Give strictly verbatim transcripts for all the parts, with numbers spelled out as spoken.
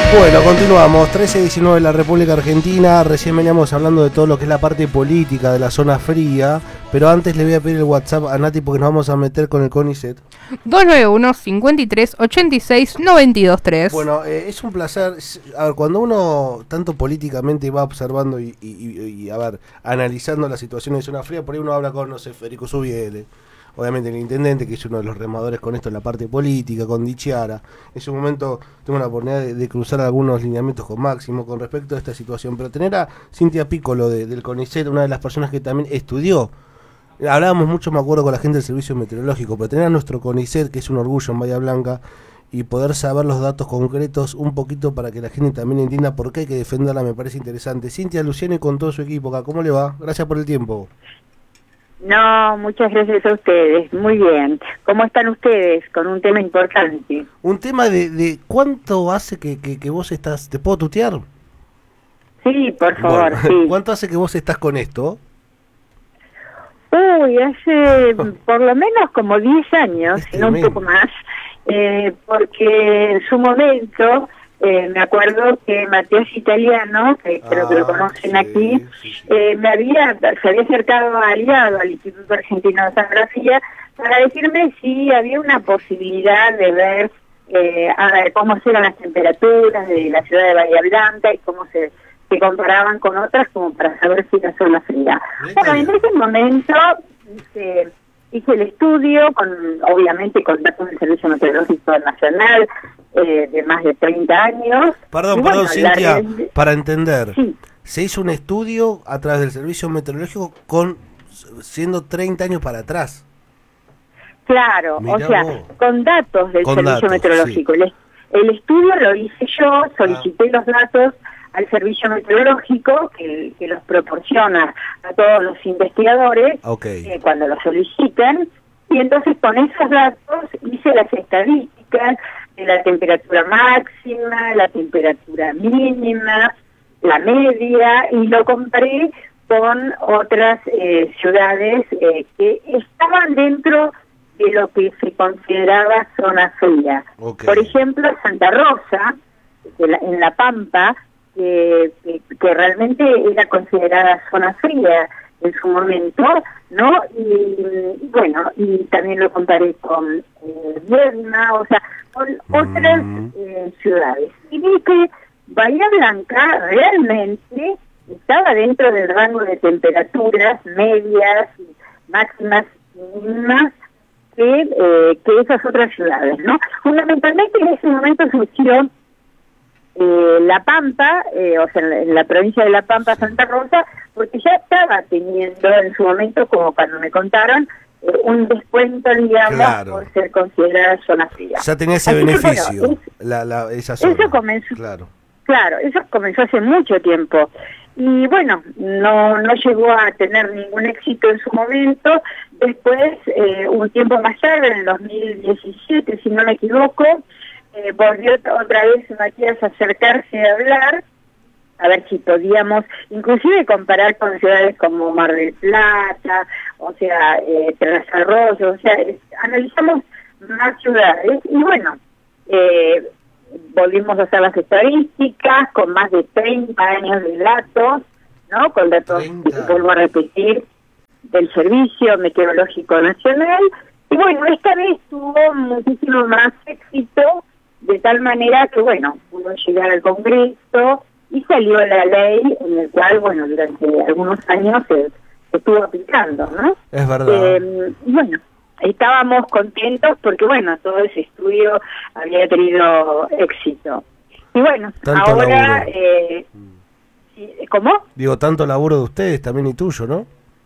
Bueno, continuamos. trece diecinueve de la República Argentina. Recién veníamos hablando de todo lo que es la parte política de la zona fría. Pero antes le voy a pedir el WhatsApp a Nati porque nos vamos a meter con el CONICET. dos nueve uno, cinco tres, ocho seis, nueve dos tres. Bueno, eh, es un placer. A ver, cuando uno tanto políticamente va observando y, y, y, y a ver, analizando la situación de zona fría, por ahí uno habla con, no sé, Federico Subiele. Obviamente el intendente, que es uno de los remadores con esto en la parte política, con Di Chiara. En su momento tengo la oportunidad de, de cruzar algunos lineamientos con Máximo con respecto a esta situación. Pero tener a Cintia Piccolo de, del CONICET, una de las personas que también estudió. Hablábamos mucho, me acuerdo, con la gente del servicio meteorológico, pero tener a nuestro CONICET, que es un orgullo en Bahía Blanca, y poder saber los datos concretos un poquito para que la gente también entienda por qué hay que defenderla, me parece interesante. Cintia, Luciano y con todo su equipo acá, ¿cómo le va? Gracias por el tiempo. No, muchas gracias a ustedes, muy bien. ¿Cómo están ustedes con un tema importante? Un tema de, de ¿cuánto hace que, que, que vos estás, ¿te puedo tutear? Sí, por favor, bueno, sí. ¿Cuánto hace que vos estás con esto? Uy, hace por lo menos como diez años, si no un poco más, eh, porque en su momento... Eh, me acuerdo que Matías Italiano, que creo ah, que lo conocen sí, aquí, sí, sí. Eh, me había, se había acercado a aliado al Instituto Argentino de Oceanografía para decirme si había una posibilidad de ver, eh, a ver cómo eran las temperaturas de la ciudad de Bahía Blanca y cómo se, se comparaban con otras, como para saber si la zona fría. Bueno, en ese momento hice, hice el estudio, con obviamente con datos del Servicio Meteorológico Nacional, Eh, de más de treinta años. Perdón, bueno, perdón, Cintia, red... para entender, sí. Se hizo un estudio a través del Servicio Meteorológico con siendo treinta años para atrás. Claro, Mirá o sea, vos. con datos del con Servicio datos, Meteorológico. Sí. El, el estudio lo hice yo, solicité ah. los datos al Servicio Meteorológico, que, que los proporciona a todos los investigadores okay. eh, cuando los soliciten, y entonces con esos datos hice las estadísticas de la temperatura máxima, la temperatura mínima, la media, y lo comparé con otras eh, ciudades eh, que estaban dentro de lo que se consideraba zona fría. Okay. Por ejemplo, Santa Rosa, en la, en La Pampa, eh, que, que realmente era considerada zona fría en su momento, ¿no? Y, y bueno, y también lo comparé con eh, Viedma, o sea, con mm. otras eh, ciudades. Y vi que Bahía Blanca realmente estaba dentro del rango de temperaturas medias, máximas y mínimas que, eh, que esas otras ciudades, ¿no? Fundamentalmente en ese momento surgió Eh, La Pampa, eh, o sea, en la, en la provincia de La Pampa, Santa Rosa, porque ya estaba teniendo en su momento, como cuando me contaron, eh, un descuento, digamos, claro. por ser considerada zona fría. Ya tenía ese Así beneficio, que, bueno, es, la, la, esa zona. Eso comenzó, claro. claro, eso comenzó hace mucho tiempo. Y bueno, no, no llegó a tener ningún éxito en su momento. Después, eh, un tiempo más tarde, en el dos mil diecisiete, si no me equivoco, Eh, volvió otra vez Matías a acercarse a hablar, a ver si podíamos, inclusive comparar con ciudades como Mar del Plata, o sea, eh, Tres Arroyos, o sea, es, analizamos más ciudades, y bueno, eh, volvimos a hacer las estadísticas con más de treinta años de datos, ¿no? Con datos, vuelvo a repetir, del Servicio Meteorológico Nacional, y bueno, esta vez tuvo muchísimo más éxito, de tal manera que, bueno, pudo llegar al Congreso y salió la ley en el cual, bueno, durante algunos años se, se estuvo aplicando, ¿no? Es verdad. Eh, y bueno, estábamos contentos porque, bueno, todo ese estudio había tenido éxito. Y bueno, tanto ahora... Eh, ¿Cómo? Digo, tanto laburo de ustedes también y tuyo, ¿no?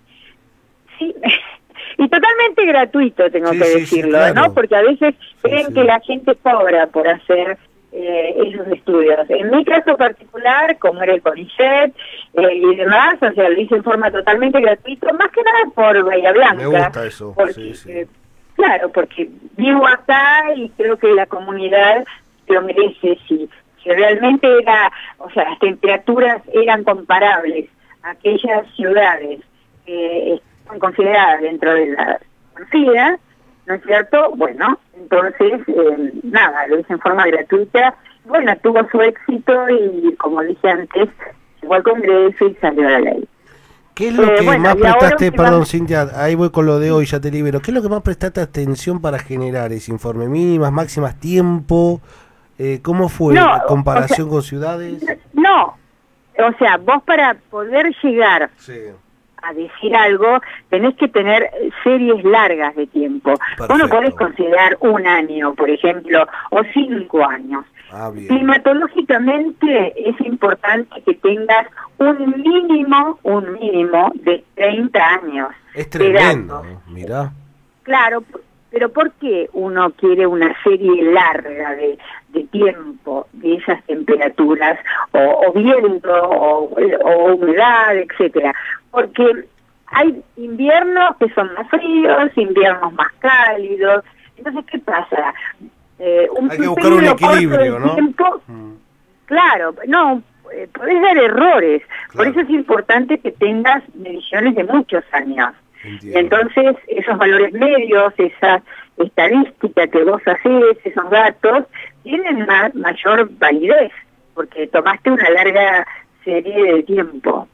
Sí, y totalmente gratuito, tengo sí, que sí, decirlo, sí, claro. ¿no? Porque a veces sí, creen sí. que la gente cobra por hacer eh, esos estudios. En mi caso particular, como era el CONICET eh, y demás, o sea, lo hice en forma totalmente gratuita, más que nada por Bahía Blanca. Me gusta eso, porque, sí, sí. Eh, claro, porque vivo acá y creo que la comunidad lo merece, si, si realmente era, o sea, las temperaturas eran comparables a aquellas ciudades que eh, son consideradas dentro de la fría, ¿no es cierto? Bueno, entonces, eh, nada, lo hice en forma gratuita. Bueno, tuvo su éxito y, como dije antes, llegó al Congreso y salió la ley. ¿Qué es lo Eh, que bueno, más y ahora prestaste, últimamente- perdón Cintia, ahí voy con lo de hoy, ya te libero, ¿qué es lo que más prestaste atención para generar ese informe? ¿Mínimas, máximas, tiempo? Eh, ¿Cómo fue No, la comparación o sea, con ciudades? No, o sea, vos para poder llegar Sí, a decir algo, tenés que tener series largas de tiempo. Vos no Perfecto. podés considerar un año, por ejemplo, o cinco años. ah, bien. Climatológicamente es importante que tengas un mínimo, un mínimo de treinta años. Es de tremendo, datos. ¿no? Mirá. Claro, p- pero ¿por qué uno quiere una serie larga de, de tiempo de esas temperaturas, o, o viento, o, o humedad, etcétera? Porque hay inviernos que son más fríos, inviernos más cálidos. Entonces, ¿qué pasa? Eh, un Hay que buscar un periodo corto equilibrio, de ¿no? tiempo, Mm, claro, no, eh, podés dar errores. Por Claro. eso es importante que tengas mediciones de muchos años. entiendo. Y entonces esos valores medios, esa estadística que vos hacés, esos datos, tienen ma- mayor validez, porque tomaste una larga serie de tiempo.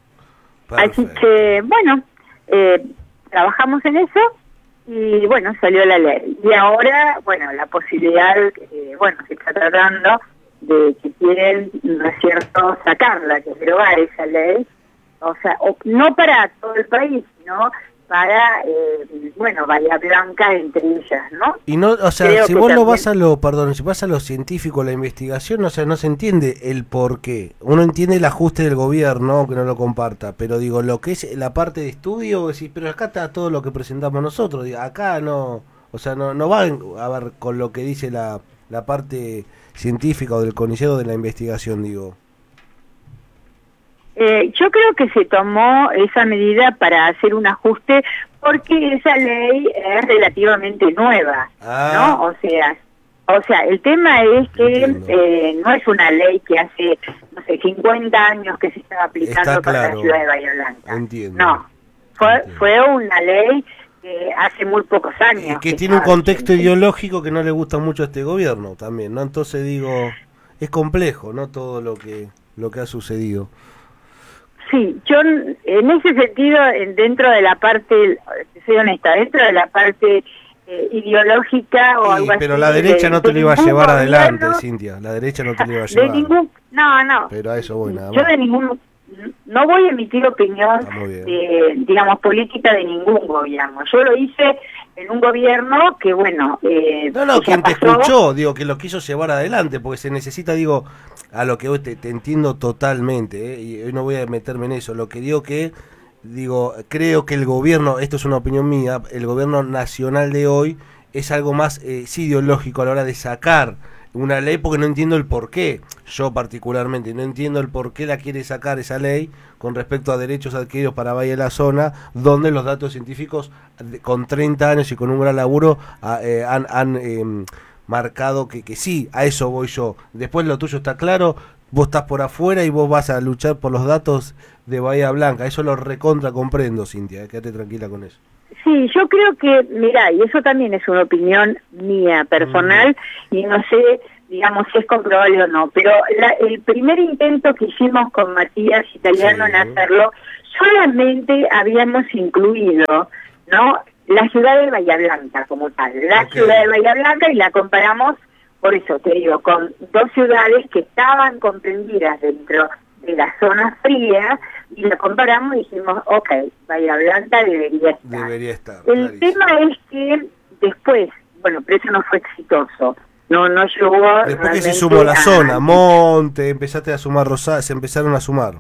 Así Perfecto. que, bueno, eh, trabajamos en eso y, bueno, salió la ley. Y ahora, bueno, la posibilidad, eh, bueno, se está tratando de que quieren, ¿no es cierto?, sacarla, que derogar esa ley, o sea, o- no para todo el país, sino para, eh, bueno, Bahía Blanca entre ellas, ¿no? Y no, o sea, Creo si que vos lo también- vas a lo, perdón, si vas a lo científico, la investigación, o sea, no se entiende el por qué. Uno entiende el ajuste del gobierno, que no lo comparta, pero digo, lo que es la parte de estudio, decís, pero acá está todo lo que presentamos nosotros, digo, acá no, o sea, no, no va a ver con lo que dice la, la parte científica o del CONICET o de la investigación, digo. Eh, yo creo que se tomó esa medida para hacer un ajuste porque esa ley es relativamente nueva, Ah. ¿no? O sea, o sea, el tema es que Entiendo. eh, no es una ley que hace, no sé, cincuenta años que se estaba aplicando Está para claro. la ciudad de Bahía Blanca. Entiendo. No, fue, Entiendo. fue una ley que hace muy pocos años. Y que tiene un estaba contexto vigente. ideológico que no le gusta mucho a este gobierno también, ¿no? Entonces digo, es complejo, ¿no? Todo lo que lo que ha sucedido. Sí, yo en ese sentido, en- dentro de la parte, soy honesta, dentro de la parte eh, ideológica o Sí, algo pero así, la derecha de- no te de lo iba a ningún llevar adelante, gobierno, Cintia. La derecha no te lo iba a de llevar. ningún, no, no, Pero a eso voy nada yo más. de ningún, no voy a emitir opinión Está muy bien. de, digamos, política de ningún gobierno. Yo lo hice en un gobierno que, bueno, eh, No, no, que ya quien te pasó. escuchó, digo, que lo quiso llevar adelante, porque se necesita, digo, a lo que hoy te, te entiendo totalmente, ¿eh? Y hoy no voy a meterme en eso. Lo que digo que, digo, creo que el gobierno, esto es una opinión mía, el gobierno nacional de hoy es algo más eh, sí, ideológico a la hora de sacar una ley, porque no entiendo el por qué. Yo particularmente no entiendo el por qué la quiere sacar esa ley con respecto a derechos adquiridos para Bahía de la Zona, donde los datos científicos de- con treinta años y con un gran laburo ah, eh, han, han eh, marcado que, que sí, a eso voy yo. Después lo tuyo está claro, vos estás por afuera y vos vas a luchar por los datos de Bahía Blanca. Eso lo recontra comprendo, Cintia, eh, quédate tranquila con eso. Sí, yo creo que, mira, y eso también es una opinión mía personal, y no sé, digamos, si es comprobable o no, pero la- el primer intento que hicimos con Matías Italiano Sí. en hacerlo, solamente habíamos incluido, ¿no?, la ciudad de Bahía Blanca como tal, la Ok. ciudad de Bahía Blanca, y la comparamos, por eso te digo, con dos ciudades que estaban comprendidas dentro de la zona fría, y la comparamos y dijimos, ok, Bahía Blanca debería estar. Debería estar. El clarísimo. tema es que después, bueno, pero eso no fue exitoso, no no llegó. Después que se realmente sumó la a- zona, Monte, empezaste a sumar Rosario, se empezaron a sumar.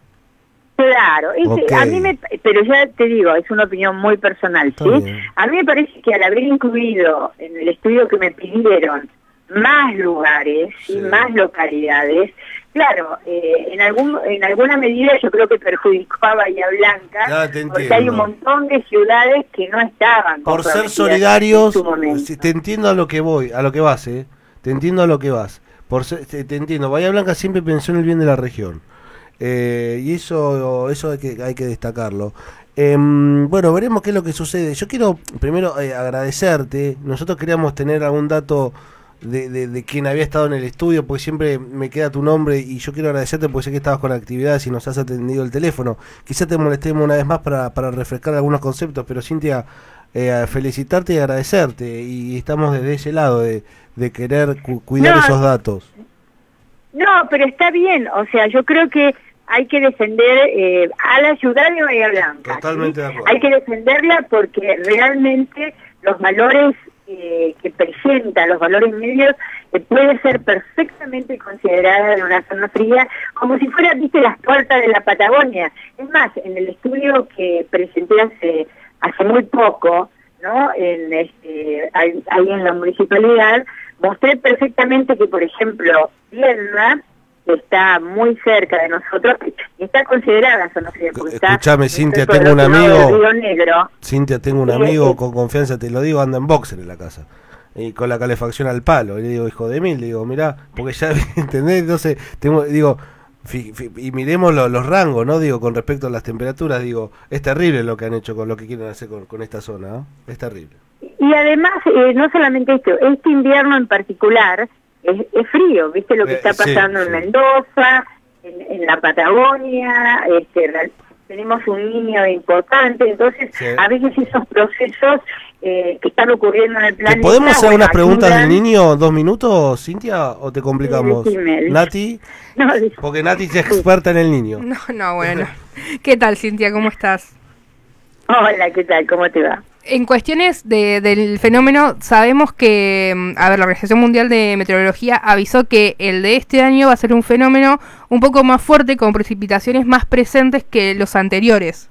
Claro, ese- Ok. a mí me, pero ya te digo, es una opinión muy personal, Está ¿sí? bien. A mí me parece que al haber incluido en el estudio que me pidieron más lugares y Sí. más localidades, claro, eh, en algún en alguna medida yo creo que perjudicó a Bahía Blanca, Ya te porque hay un entiendo. montón de ciudades que no estaban Por ser comprometidas solidarios, en su momento. si te entiendo a lo que voy, a lo que vas, eh. Te entiendo a lo que vas. Por ser- te, te entiendo. Bahía Blanca siempre pensó en el bien de la región. Eh, y eso eso hay que hay que destacarlo. Eh, bueno, veremos qué es lo que sucede. Yo quiero primero eh, agradecerte. Nosotros queríamos tener algún dato de, de, de quien había estado en el estudio, porque siempre me queda tu nombre y yo quiero agradecerte porque sé que estabas con actividades y nos has atendido el teléfono. Quizá te molestemos una vez más para, para refrescar algunos conceptos, pero Cintia, eh, felicitarte y agradecerte. Y estamos desde ese lado de, de querer cu cuidar no, esos datos. No, pero está bien. O sea, yo creo que hay que defender eh, a la ciudad de Bahía Blanca. Totalmente ¿sí? de acuerdo. Hay que defenderla porque realmente los valores eh, que presenta, los valores medios, eh, puede ser perfectamente considerada en una zona fría, como si fuera, viste, las puertas de la Patagonia. Es más, en el estudio que presenté hace hace muy poco, ¿no? En este, ahí, ahí en la municipalidad, mostré perfectamente que, por ejemplo, Viedma está muy cerca de nosotros y está considerada zona fría. Escuchame, Cintia, tengo un amigo. Río Negro. Cintia, tengo un amigo, con confianza te lo digo, anda en boxer en la casa. Y con la calefacción al palo. Y le digo, hijo de mil, le digo, mirá, porque ya, ¿entendés? Entonces, tengo, digo, fi, fi, y miremos lo, los rangos, ¿no? Digo, con respecto a las temperaturas, digo, es terrible lo que han hecho con lo que quieren hacer con, con esta zona, ¿no? Es terrible. Y además, eh, no solamente esto, este invierno en particular es, es frío, ¿viste? Lo que está pasando eh, sí, en sí. Mendoza, en, en la Patagonia, este, tenemos un niño importante, entonces sí. a veces esos procesos eh, que están ocurriendo en el planeta... ¿Podemos hacer bueno, unas preguntas ayudan... del niño dos minutos, Cintia, o te complicamos? Sí, decime, Nati, no, porque Nati es experta en el niño. No, no, bueno. ¿Qué tal, Cintia? ¿Cómo estás? Hola, ¿qué tal? ¿Cómo te va? En cuestiones de, del fenómeno, sabemos que, a ver, la Organización Mundial de Meteorología avisó que el de este año va a ser un fenómeno un poco más fuerte, con precipitaciones más presentes que los anteriores.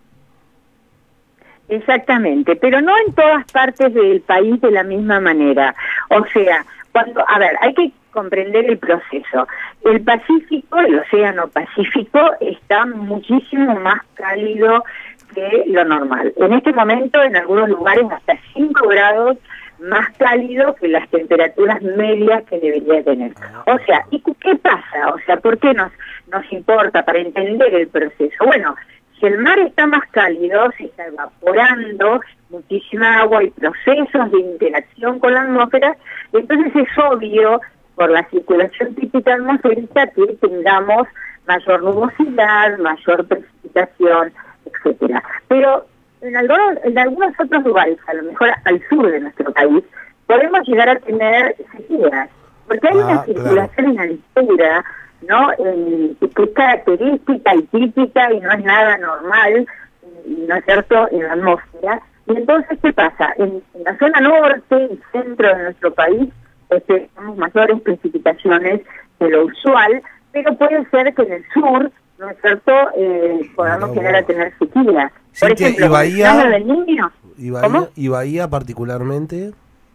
Exactamente, pero no en todas partes del país de la misma manera. O sea, cuando, a ver, hay que comprender el proceso. El Pacífico, el Océano Pacífico, está muchísimo más cálido que lo normal. En este momento, en algunos lugares, hasta cinco grados más cálido que las temperaturas medias que debería tener. O sea, ¿y qué pasa? O sea, ¿por qué nos, nos importa para entender el proceso? Bueno, si el mar está más cálido, se está evaporando muchísima agua y procesos de interacción con la atmósfera, entonces es obvio, por la circulación típica atmosférica, que tengamos mayor nubosidad, mayor precipitación, etcétera. Pero en algunos, en algunos otros lugares, a lo mejor al sur de nuestro país, podemos llegar a tener sequías, porque hay ah, una circulación claro. en altura, ¿no? En, que es característica y típica y no es nada normal, ¿no es cierto?, en la atmósfera. Y entonces, ¿qué pasa? En, en la zona norte y centro de nuestro país este, tenemos mayores precipitaciones de lo usual, pero puede ser que en el sur, ¿no es cierto?, eh, podamos no, llegar a tener sequías. Por Cintia, ejemplo, ¿y Bahía, del Niño, y, Bahía, ¿y Bahía particularmente?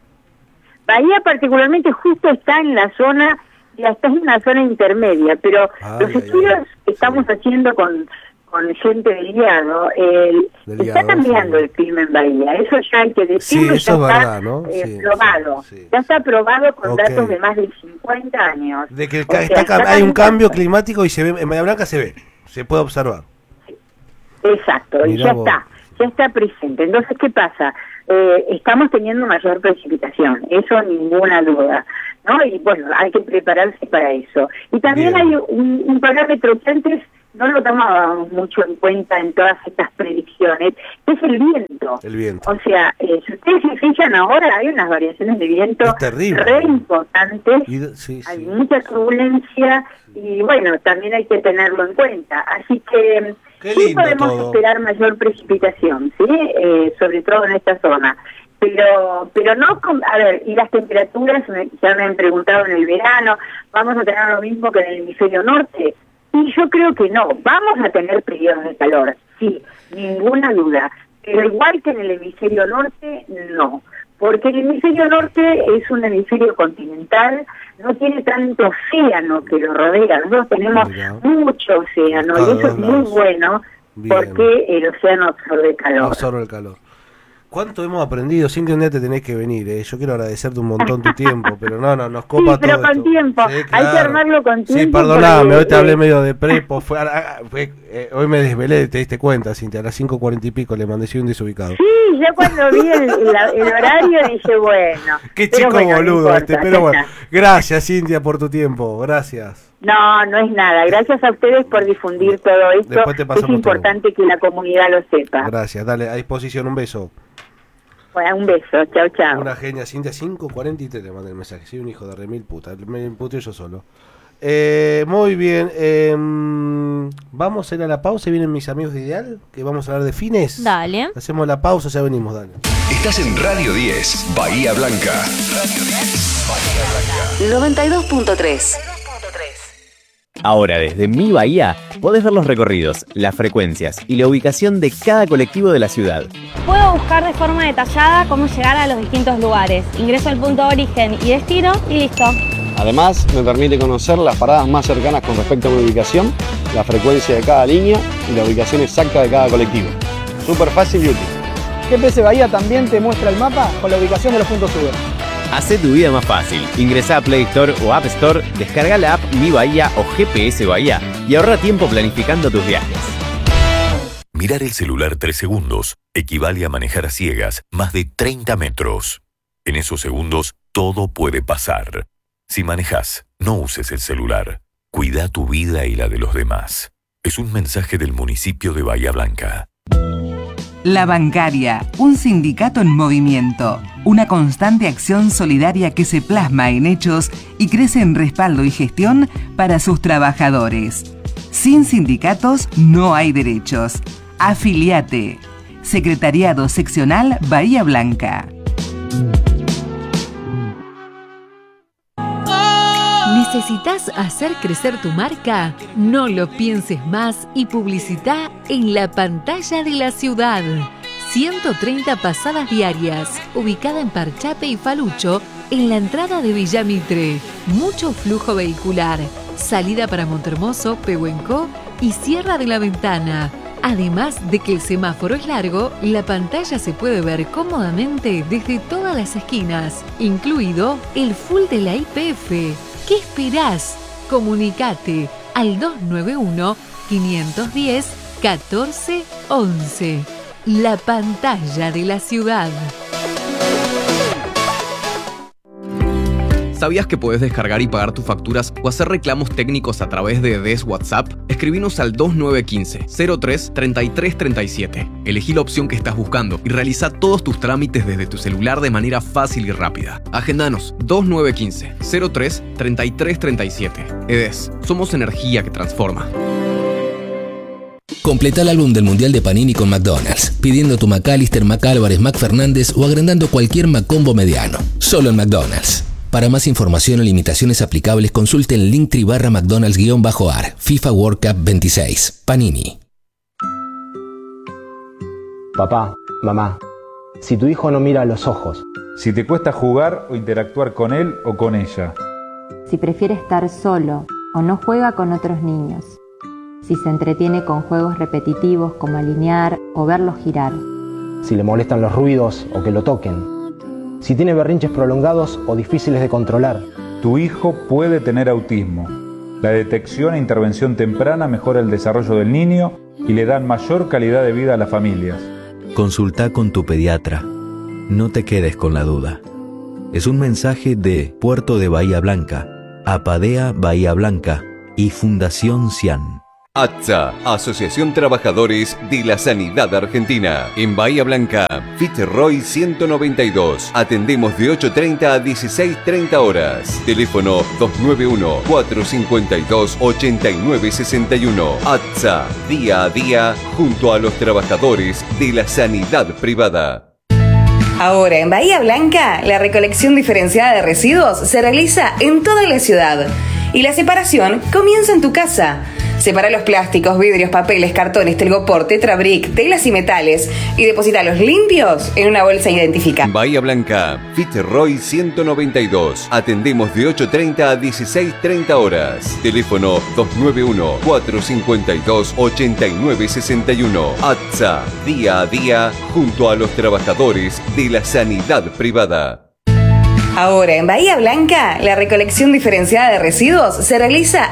Bahía particularmente justo está en la zona, ya está en una zona intermedia, pero ay, los ay, estudios ay, que estamos sí. haciendo con, con gente del Llano, eh, del está Llano, cambiando sí. el clima en Bahía, eso ya hay que decirlo, sí, ya está verdad, ¿no? eh, sí, probado, sí, sí. ya está probado con okay. datos de más de cincuenta años. De que el, o sea, está, está hay un cambio climático y se ve, en Bahía Blanca se ve, se puede observar. Sí. Exacto, mirá y ya vos. está, ya está presente. Entonces, ¿qué pasa? Eh, estamos teniendo mayor precipitación, eso ninguna duda, ¿no? Y bueno, hay que prepararse para eso. Y también Bien. hay un, un parámetro que antes no lo tomábamos mucho en cuenta en todas estas predicciones, que es el viento. El viento. O sea, eh, si ustedes se fijan ahora, hay unas variaciones de viento re importantes, y, sí, hay sí. mucha turbulencia, y bueno, también hay que tenerlo en cuenta. Así que Qué sí podemos todo. esperar mayor precipitación, ¿sí? Eh, sobre todo en esta zona. Pero pero no, con, a ver, y las temperaturas, me, ya me han preguntado en el verano, ¿vamos a tener lo mismo que en el hemisferio norte? Y yo creo que no, vamos a tener periodos de calor, sí, ninguna duda, pero igual que en el hemisferio norte, no, porque el hemisferio norte es un hemisferio continental, no tiene tanto océano que lo rodea, nosotros tenemos Mira. mucho océano, y eso es muy bueno, Bien. porque el océano absorbe calor. Absorbe el calor. ¿Cuánto hemos aprendido? Sin que un día te tenés que venir, ¿eh? Yo quiero agradecerte un montón tu tiempo, pero no, no, nos copa sí, pero todo con esto. tiempo, Sí, hay claro. que armarlo con tiempo. Sí, perdoname, porque, hoy te hablé eh, medio de prepo, fue, fue, eh, hoy me desvelé, te diste cuenta, Cintia, a las cinco cuarenta y pico le mandé un desubicado. Sí, yo cuando vi el, el, el horario dije, bueno. Qué pero chico bueno, boludo no importa, este, pero bueno, gracias Cintia por tu tiempo, gracias. No, no es nada. Gracias a ustedes por difundir todo esto. Después te Es pasamos importante que la comunidad lo sepa. Gracias, dale, a disposición, un beso. Bueno, un beso, chao, chao. Una genia, Cintia, cinco cuarenta y tres le mandé el mensaje, soy un hijo de remil puta, me imputeo yo solo. Eh, muy bien, eh, vamos a ir a la pausa y vienen mis amigos de Ideal, que vamos a hablar de fines. Dale. Hacemos la pausa, ya venimos, dale. Estás en Radio diez, Bahía Blanca. Radio diez, Bahía Blanca. noventa y dos punto tres. Ahora desde Mi Bahía podés ver los recorridos, las frecuencias y la ubicación de cada colectivo de la ciudad. Puedo buscar de forma detallada cómo llegar a los distintos lugares. Ingreso al punto de origen y destino y listo. Además, me permite conocer las paradas más cercanas con respecto a mi ubicación, la frecuencia de cada línea y la ubicación exacta de cada colectivo. Súper fácil y útil. G P S Bahía también te muestra el mapa con la ubicación de los puntos Uber. Hacé tu vida más fácil. Ingresá a Play Store o App Store, descarga la app Mi Bahía o G P S Bahía y ahorra tiempo planificando tus viajes. Mirar el celular tres segundos equivale a manejar a ciegas más de treinta metros. En esos segundos, todo puede pasar. Si manejas, no uses el celular. Cuida tu vida y la de los demás. Es un mensaje del municipio de Bahía Blanca. La Bancaria, un sindicato en movimiento, una constante acción solidaria que se plasma en hechos y crece en respaldo y gestión para sus trabajadores. Sin sindicatos no hay derechos. Afiliate. Secretariado Seccional Bahía Blanca. ¿Necesitas hacer crecer tu marca? No lo pienses más y publicita en la pantalla de la ciudad. ciento treinta pasadas diarias, ubicada en Parchape y Falucho, en la entrada de Villamitre. Mucho flujo vehicular, salida para Montermoso, Pehuenco y Sierra de la Ventana. Además de que el semáforo es largo, la pantalla se puede ver cómodamente desde todas las esquinas, incluido el full de la I P F. ¿Qué esperás? Comunicate al dos nueve uno, cinco uno cero, uno cuatro once. La pantalla de la ciudad. ¿Sabías que podés descargar y pagar tus facturas o hacer reclamos técnicos a través de D E S WhatsApp? Escribinos al dos nueve uno cinco, cero tres, treinta y tres treinta y siete. Elegí la opción que estás buscando y realiza todos tus trámites desde tu celular de manera fácil y rápida. Agendanos dos nueve uno cinco, cero tres, treinta y tres treinta y siete. E D E S, somos energía que transforma. Completa el álbum del Mundial de Panini con McDonald's, pidiendo tu McAllister, McAlvarez, McFernández o agrandando cualquier McCombo mediano. Solo en McDonald's. Para más información o limitaciones aplicables, consulte en Linktree barra McDonald's-AR, FIFA World Cup veintiséis, Panini. Papá, mamá, si tu hijo no mira a los ojos. Si te cuesta jugar o interactuar con él o con ella. Si prefiere estar solo o no juega con otros niños. Si se entretiene con juegos repetitivos como alinear o verlos girar. Si le molestan los ruidos o que lo toquen. Si tiene berrinches prolongados o difíciles de controlar. Tu hijo puede tener autismo. La detección e intervención temprana mejora el desarrollo del niño y le dan mayor calidad de vida a las familias. Consulta con tu pediatra. No te quedes con la duda. Es un mensaje de Puerto de Bahía Blanca, Apadea Bahía Blanca y Fundación Cian. A T S A, Asociación Trabajadores de la Sanidad Argentina. En Bahía Blanca, Fitzroy ciento noventa y dos. Atendemos de ocho treinta a dieciséis treinta horas. Teléfono dos nueve uno, cuatro cinco dos, ocho nueve seis uno. A T S A, día a día, junto a los trabajadores de la sanidad privada. Ahora en Bahía Blanca, la recolección diferenciada de residuos se realiza en toda la ciudad. Y la separación comienza en tu casa. Separa los plásticos, vidrios, papeles, cartones, telgopor, tetrabric, telas y metales y depositalos limpios en una bolsa identificada. Bahía Blanca, Fitzroy ciento noventa y dos. Atendemos de ocho treinta a dieciséis treinta horas. Teléfono dos nueve uno, cuatro cinco dos, ocho nueve seis uno. A T S A, día a día, junto a los trabajadores de la sanidad privada. Ahora en Bahía Blanca, la recolección diferenciada de residuos se realiza